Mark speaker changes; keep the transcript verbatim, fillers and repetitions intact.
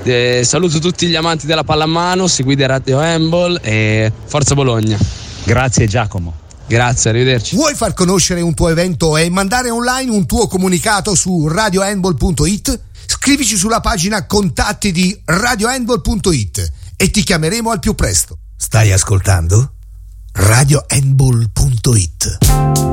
Speaker 1: Eh, saluto tutti gli amanti della pallamano, seguite Radio Handball e forza Bologna.
Speaker 2: Grazie Giacomo.
Speaker 1: Grazie, arrivederci.
Speaker 3: Vuoi far conoscere un tuo evento e mandare online un tuo comunicato su radio handball punto it? Scrivici sulla pagina contatti di radio handball punto it e ti chiameremo al più presto. Stai ascoltando? radio handball punto it